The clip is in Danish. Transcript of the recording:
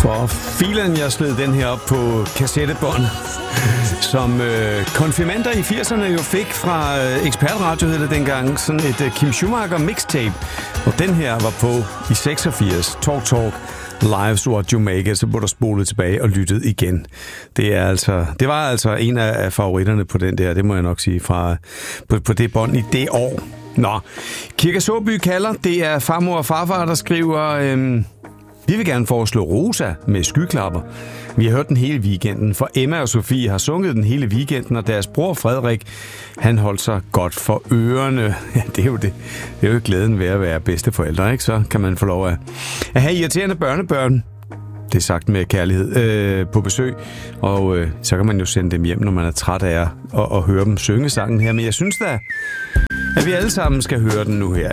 For filen, jeg sled den her op på kassettebånd, som konfirmander i 80'erne jo fik fra Ekspertradio, hed det dengang, sådan et Kim Schumacher mixtape. Og den her var på i 86, Talk, Lives What You Make It, så blev der spolet tilbage og lyttet igen. Det var altså en af favoritterne på den der, det må jeg nok sige, fra på det bånd i det år. Nå, Kirke Såby kalder, det er farmor og farfar, der skriver... Vi vil gerne foreslå Rosa med skyklapper. Vi har hørt den hele weekenden, for Emma og Sofie har sunget den hele weekenden, og deres bror Frederik, han holdt sig godt for ørerne. Ja, det er jo det. Det er jo glæden ved at være bedsteforældre, ikke? Så kan man få lov at have irriterende børnebørn. Det er sagt med kærlighed på besøg, og så kan man jo sende dem hjem, når man er træt af at høre dem synge sangen her. Men jeg synes da, at vi alle sammen skal høre den nu her,